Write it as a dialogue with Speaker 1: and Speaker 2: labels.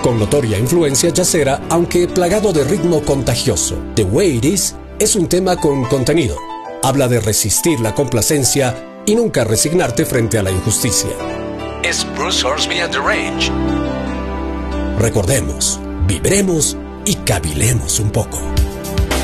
Speaker 1: Con notoria influencia jazzera, aunque plagado de ritmo contagioso, The Way It Is es un tema con contenido. Habla de resistir la complacencia y nunca resignarte frente a la injusticia. Es Bruce Hornsby and the Range. Recordemos, vibremos y cavilemos un poco.